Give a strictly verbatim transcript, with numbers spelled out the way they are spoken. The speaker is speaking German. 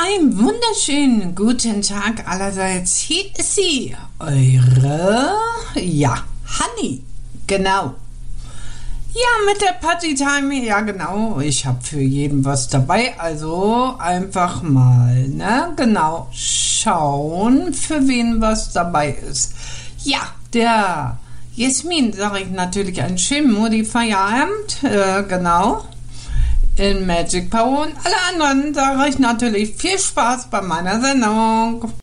Einen wunderschönen guten Tag allerseits. Hier ist sie, eure, ja, Hanni, genau. Ja, mit der Party Time, ja genau, ich habe für jeden was dabei, also einfach mal, ne, genau, schauen, für wen was dabei ist. Ja, der Jasmin sage ich natürlich einen schönen Modi Feierabend, äh, genau. In Magic Power und alle anderen sage ich natürlich viel Spaß bei meiner Sendung.